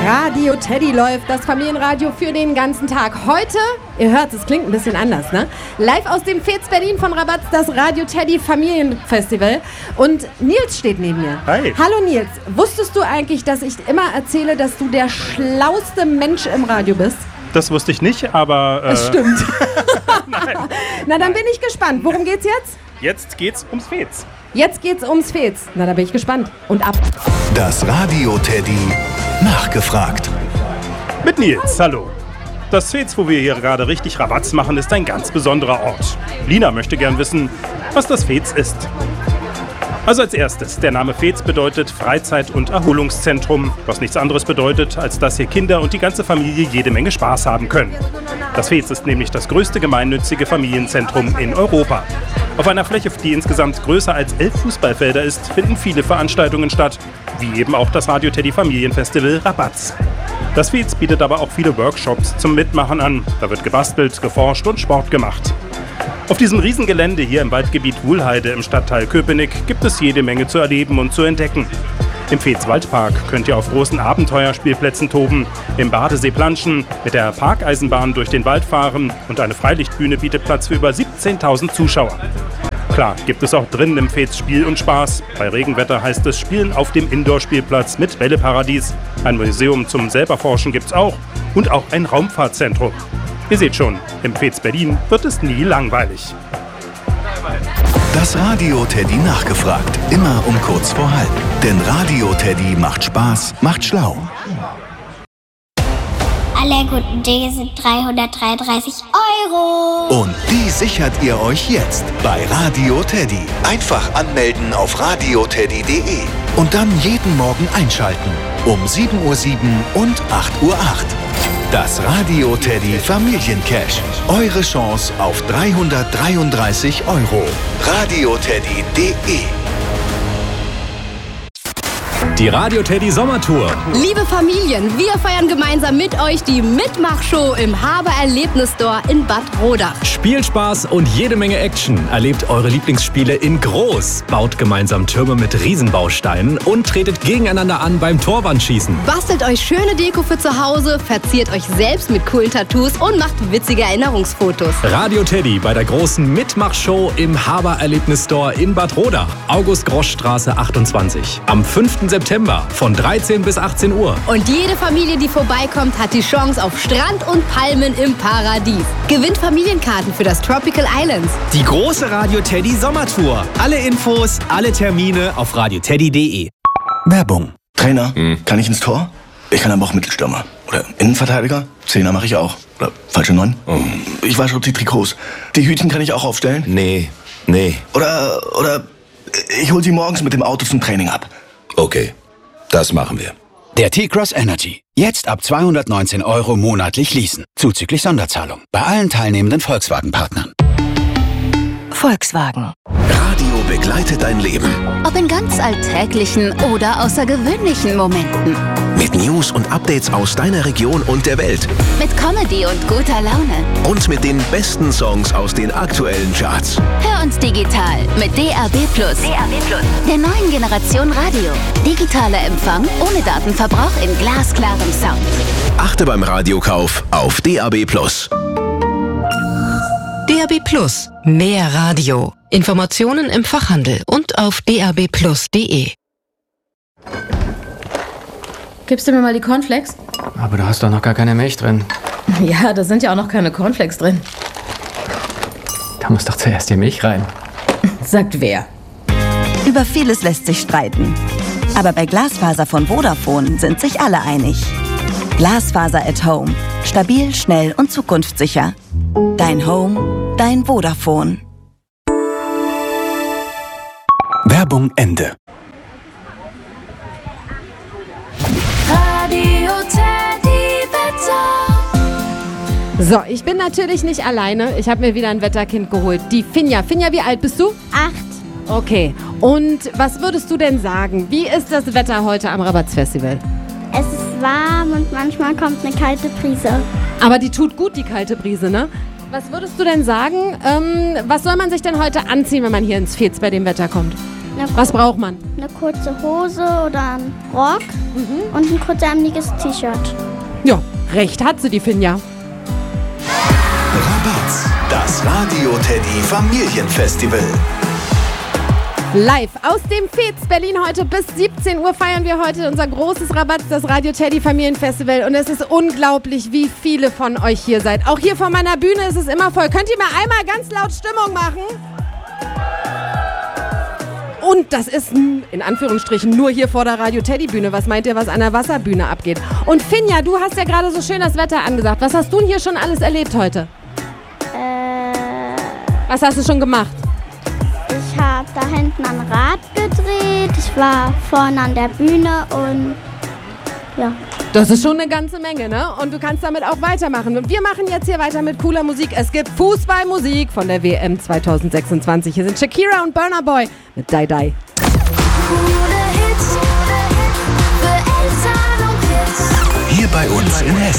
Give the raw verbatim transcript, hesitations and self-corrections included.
Radio Teddy läuft, das Familienradio für den ganzen Tag. Heute, ihr hört, es klingt ein bisschen anders, ne? Live aus dem Fez Berlin von Rabatz, das Radio Teddy Familienfestival. Und Nils steht neben mir. Hi. Hallo Nils, wusstest du eigentlich, dass ich immer erzähle, dass du der schlauste Mensch im Radio bist? Das wusste ich nicht, aber... Äh Das stimmt. Nein. Na, dann bin ich gespannt. Worum geht's jetzt? Jetzt geht's ums Fez. Jetzt geht's ums Fez. Na, da bin ich gespannt. Und ab. Das Radio Teddy nachgefragt. Mit Nils, hallo. Das Fez, wo wir hier gerade richtig Rabatz machen, ist ein ganz besonderer Ort. Lina möchte gern wissen, was das Fez ist. Also als erstes, der Name Fez bedeutet Freizeit- und Erholungszentrum, was nichts anderes bedeutet, als dass hier Kinder und die ganze Familie jede Menge Spaß haben können. Das Fez ist nämlich das größte gemeinnützige Familienzentrum in Europa. Auf einer Fläche, die insgesamt größer als elf Fußballfelder ist, finden viele Veranstaltungen statt, wie eben auch das Radio Teddy Familienfestival Rabatz. Das Fez bietet aber auch viele Workshops zum Mitmachen an. Da wird gebastelt, geforscht und Sport gemacht. Auf diesem Riesengelände hier im Waldgebiet Wuhlheide im Stadtteil Köpenick gibt es jede Menge zu erleben und zu entdecken. Im Fez Waldpark könnt ihr auf großen Abenteuerspielplätzen toben, im Badesee planschen, mit der Parkeisenbahn durch den Wald fahren und eine Freilichtbühne bietet Platz für über siebzehntausend Zuschauer. Klar, gibt es auch drinnen im Fez Spiel und Spaß. Bei Regenwetter heißt es Spielen auf dem Indoor-Spielplatz mit Bälleparadies. Ein Museum zum Selberforschen gibt's auch und auch ein Raumfahrtzentrum. Ihr seht schon, im Fez Berlin wird es nie langweilig. Das Radio Teddy nachgefragt. Immer um kurz vor halb. Denn Radio Teddy macht Spaß, macht schlau. Alle guten Dinge sind dreihundertdreiunddreißig Euro. Und die sichert ihr euch jetzt bei Radio Teddy. Einfach anmelden auf radio teddy punkt de und dann jeden Morgen einschalten. Um sieben Uhr sieben und acht Uhr acht. Das Radio Teddy Familiencash. Eure Chance auf dreihundertdreiunddreißig Euro. radio teddy punkt de. Die Radio Teddy Sommertour. Liebe Familien, wir feiern gemeinsam mit euch die Mitmachshow im Haber Erlebnis Store in Bad Rodach. Spielspaß und jede Menge Action. Erlebt eure Lieblingsspiele in groß. Baut gemeinsam Türme mit Riesenbausteinen und tretet gegeneinander an beim Torwandschießen. Bastelt euch schöne Deko für zu Hause, verziert euch selbst mit coolen Tattoos und macht witzige Erinnerungsfotos. Radio Teddy bei der großen Mitmachshow im Haber Erlebnis Store in Bad Rodach. August-Grosch-Straße achtundzwanzig. Am fünften September von dreizehn bis achtzehn Uhr. Und jede Familie, die vorbeikommt, hat die Chance auf Strand und Palmen im Paradies. Gewinnt Familienkarten für das Tropical Islands. Die große Radio Teddy Sommertour. Alle Infos, alle Termine auf radio teddy punkt de. Werbung. Trainer, hm. kann ich ins Tor? Ich kann aber auch Mittelstürmer. Oder Innenverteidiger? Zehner mache ich auch. Oder falsche Neun? Oh. Ich wasche auch die Trikots. Die Hütchen kann ich auch aufstellen? Nee, nee. Oder, oder ich hol sie morgens mit dem Auto zum Training ab. Okay, das machen wir. Der T-Cross Energy. Jetzt ab zweihundertneunzehn Euro monatlich leasen. Zuzüglich Sonderzahlung. Bei allen teilnehmenden Volkswagen-Partnern. Volkswagen. Radio begleitet dein Leben. Ob in ganz alltäglichen oder außergewöhnlichen Momenten. Mit News und Updates aus deiner Region und der Welt. Mit Comedy und guter Laune. Und mit den besten Songs aus den aktuellen Charts. Hör uns digital mit D A B Plus. D A B Plus. Der neuen Generation Radio. Digitaler Empfang ohne Datenverbrauch in glasklarem Sound. Achte beim Radiokauf auf D A B Plus. D A B Plus. Mehr Radio. Informationen im Fachhandel und auf d a b plus punkt de. Gibst du mir mal die Cornflakes? Aber du hast doch noch gar keine Milch drin. Ja, da sind ja auch noch keine Cornflakes drin. Da muss doch zuerst die Milch rein. Sagt wer? Über vieles lässt sich streiten. Aber bei Glasfaser von Vodafone sind sich alle einig. Glasfaser at Home. Stabil, schnell und zukunftssicher. Dein Home, dein Vodafone. Werbung Ende. Radio Teddy Wetter. So, ich bin natürlich nicht alleine. Ich habe mir wieder ein Wetterkind geholt. Die Finja. Finja, wie alt bist du? Acht. Okay. Und was würdest du denn sagen? Wie ist das Wetter heute am Rabatz-Festival? Es ist warm und manchmal kommt eine kalte Brise. Aber die tut gut, die kalte Brise, ne? Was würdest du denn sagen? Ähm, was soll man sich denn heute anziehen, wenn man hier ins Fez bei dem Wetter kommt? Eine was braucht man? eine kurze Hose oder einen Rock mhm. und ein kurzärmeliges T-Shirt. Ja, recht hat sie, die Finja. Rabatz, das Radio Teddy Familienfestival. Live aus dem Fez Berlin heute bis siebzehn Uhr feiern wir heute unser großes Rabatz, das Radio Teddy Familienfestival. Und es ist unglaublich, wie viele von euch hier seid. Auch hier vor meiner Bühne ist es immer voll. Könnt ihr mal einmal ganz laut Stimmung machen? Und das ist in Anführungsstrichen nur hier vor der Radio Teddy Bühne. Was meint ihr, was an der Wasserbühne abgeht? Und Finja, du hast ja gerade so schön das Wetter angesagt. Was hast du denn hier schon alles erlebt heute? Äh, Was hast du schon gemacht? Ich habe da hinten ein Rad gedreht. Ich war vorne an der Bühne und ja. Das ist schon eine ganze Menge, ne? Und du kannst damit auch weitermachen. Und wir machen jetzt hier weiter mit cooler Musik. Es gibt Fußballmusik von der W M zwanzig sechsundzwanzig. Hier sind Shakira und Burna Boy mit Die Die. Hier bei uns in Hessen.